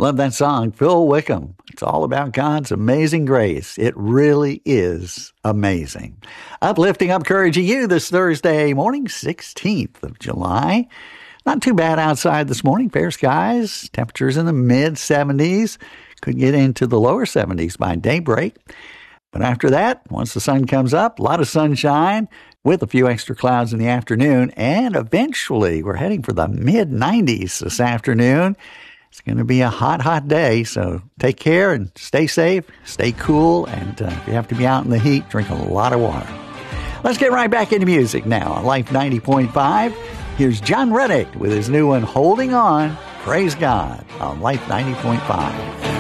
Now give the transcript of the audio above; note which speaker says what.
Speaker 1: Love that song, Phil Wickham. It's all about God's amazing grace. It really is amazing. Uplifting, encouraging you this Thursday morning, 16th of July. Not too bad outside this morning. Fair skies. Temperatures in the mid-70s. Could get into the lower 70s by daybreak. But after that, once the sun comes up, a lot of sunshine with a few extra clouds in the afternoon. And eventually, we're heading for the mid-90s this afternoon. It's going to be a hot, hot day, so take care and stay safe, stay cool, and if you have to be out in the heat, drink a lot of water. Let's get right back into music now on Life 90.5. Here's John Reddick with his new one, Holding On. Praise God on Life 90.5.